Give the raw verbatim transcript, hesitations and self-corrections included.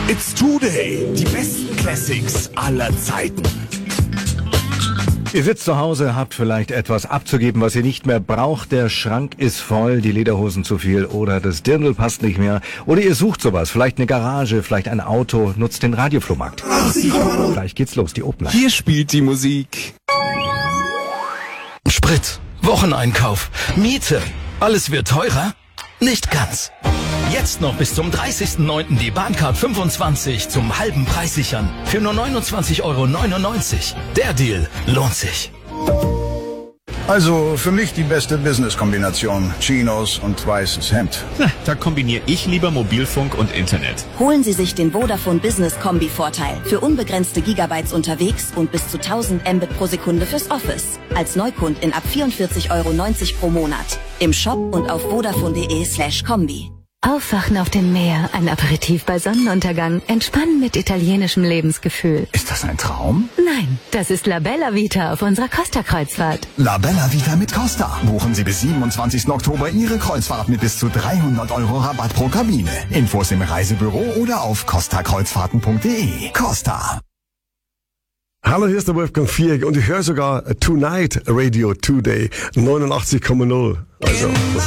It's Today, die besten Classics aller Zeiten. Ihr sitzt zu Hause, habt vielleicht etwas abzugeben, was ihr nicht mehr braucht. Der Schrank ist voll, die Lederhosen zu viel oder das Dirndl passt nicht mehr. Oder ihr sucht sowas, vielleicht eine Garage, vielleicht ein Auto, nutzt den Radioflohmarkt. Gleich geht's los, die Open Line. Hier spielt die Musik. Sprit, Wocheneinkauf, Miete. Alles wird teurer? Nicht ganz. Jetzt noch bis zum dreißigsten neunten die Bahncard fünfundzwanzig zum halben Preis sichern. Für nur neunundzwanzig Euro neunundneunzig. Der Deal lohnt sich. Also für mich die beste Business-Kombination. Chinos und weißes Hemd. Da kombiniere ich lieber Mobilfunk und Internet. Holen Sie sich den Vodafone Business Kombi-Vorteil. Für unbegrenzte Gigabytes unterwegs und bis zu tausend Mbit pro Sekunde fürs Office. Als Neukundin ab vierundvierzig Euro neunzig pro Monat. Im Shop und auf vodafone.de slash Kombi. Aufwachen auf dem Meer, ein Aperitif bei Sonnenuntergang, entspannen mit italienischem Lebensgefühl. Ist das ein Traum? Nein, das ist La Bella Vita auf unserer Costa-Kreuzfahrt. La Bella Vita mit Costa. Buchen Sie bis siebenundzwanzigsten Oktober Ihre Kreuzfahrt mit bis zu dreihundert Euro Rabatt pro Kabine. Infos im Reisebüro oder auf costa kreuzfahrten punkt de. Costa. Hallo, hier ist der Wolfgang Vierig und ich höre sogar Tonight Radio Today neunundachtzig Komma null. Also,